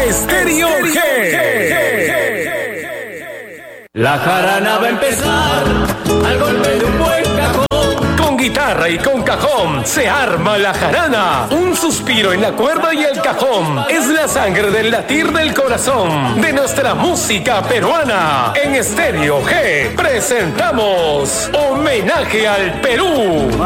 Estéreo G. La jarana va a empezar al golpe de un buen cajón. Con guitarra y con cajón se arma la jarana. Un suspiro en la cuerda y el cajón es la sangre del latir del corazón de nuestra música peruana. En Estéreo G presentamos Homenaje al Perú.